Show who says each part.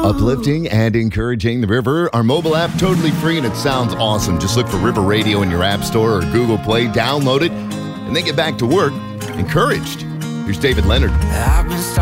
Speaker 1: Uplifting and encouraging the river. Our mobile app, totally free, and it sounds awesome. Just look for River Radio in your App Store or Google Play, download it, and then get back to work encouraged. Here's David Leonard.